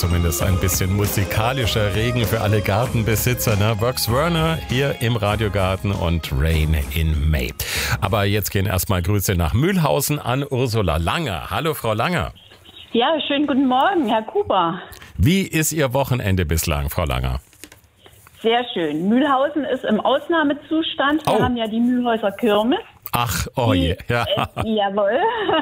zumindest ein bisschen musikalischer Regen für alle Gartenbesitzer. Ne? Works Werner hier im Radiogarten und Rain in May. Aber jetzt gehen erstmal Grüße nach Mühlhausen an Ursula Langer. Hallo Frau Langer. Ja, schönen guten Morgen, Herr Kuber. Wie ist Ihr Wochenende bislang, Frau Langer? Sehr schön. Mühlhausen ist im Ausnahmezustand. Wir haben ja die Mühlhäuser Kirmes. Ach, oh je. Ja. Jawohl.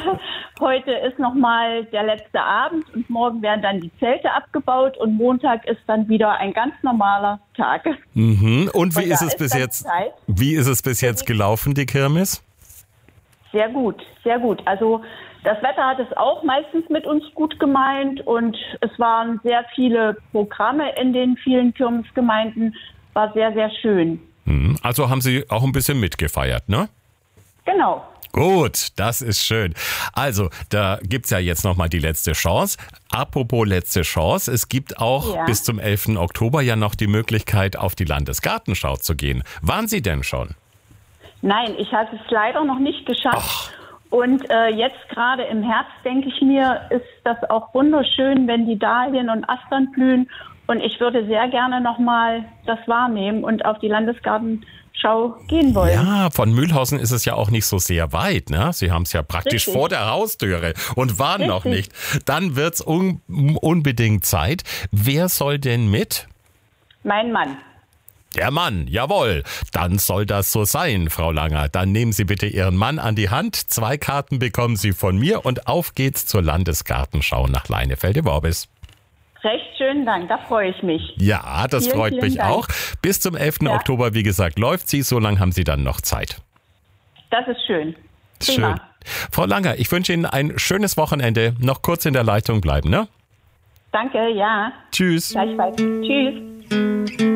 Heute ist nochmal der letzte Abend und morgen werden dann die Zelte abgebaut und Montag ist dann wieder ein ganz normaler Tag. Mhm. Und wie ist es bis jetzt? Wie ist es bis jetzt gelaufen, die Kirmes? Sehr gut, sehr gut. Also das Wetter hat es auch meistens mit uns gut gemeint und es waren sehr viele Programme in den vielen Kirmesgemeinden. War sehr, sehr schön. Also haben Sie auch ein bisschen mitgefeiert, ne? Genau. Gut, das ist schön. Also, da gibt's ja jetzt nochmal die letzte Chance. Apropos letzte Chance, es gibt auch bis zum 11. Oktober ja noch die Möglichkeit, auf die Landesgartenschau zu gehen. Waren Sie denn schon? Nein, ich habe es leider noch nicht geschafft. Und jetzt gerade im Herbst, denke ich mir, ist das auch wunderschön, wenn die Dahlien und Astern blühen. Und ich würde sehr gerne nochmal das wahrnehmen und auf die Landesgartenschau gehen wollen. Ja, von Mühlhausen ist es ja auch nicht so sehr weit, ne? Sie haben es ja praktisch vor der Haustüre und waren noch nicht. Dann wird's unbedingt Zeit. Wer soll denn mit? Mein Mann. Der Mann, jawohl. Dann soll das so sein, Frau Langer. Dann nehmen Sie bitte Ihren Mann an die Hand. 2 Karten bekommen Sie von mir und auf geht's zur Landesgartenschau nach Leinefelde-Worbis. Recht schönen Dank, da freue ich mich. Ja, das freut mich auch. Bis zum 11. Oktober, wie gesagt, läuft sie. So lange haben Sie dann noch Zeit. Das ist schön. Prima. Schön. Frau Langer, ich wünsche Ihnen ein schönes Wochenende. Noch kurz in der Leitung bleiben, ne? Danke, ja. Tschüss. Gleichfalls. Tschüss.